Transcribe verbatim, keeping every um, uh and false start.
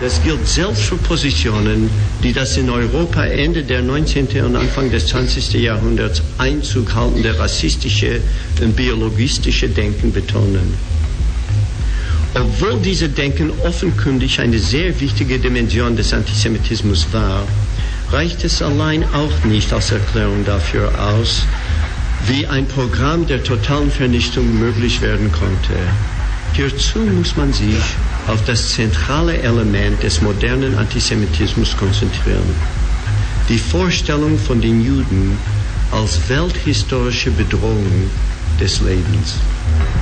Das gilt selbst für Positionen, die das in Europa Ende der neunzehnten und Anfang des zwanzigsten Jahrhunderts Einzug haltende rassistische und biologistische Denken betonen. Obwohl dieses Denken offenkundig eine sehr wichtige Dimension des Antisemitismus war, reicht es allein auch nicht als Erklärung dafür aus, wie ein Programm der totalen Vernichtung möglich werden konnte. Hierzu muss man sich auf das zentrale Element des modernen Antisemitismus konzentrieren: die Vorstellung von den Juden als welthistorische Bedrohung des Lebens.